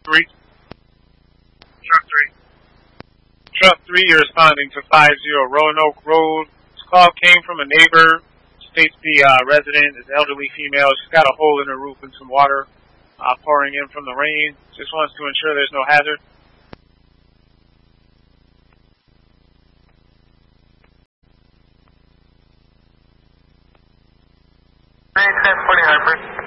3. Truck 3. Truck 3, you're responding to 50 Roanoke Road. This call came from a neighbor. States the resident is elderly female. She's got a hole in her roof and some water pouring in from the rain. Just wants to ensure there's no hazard. Harper.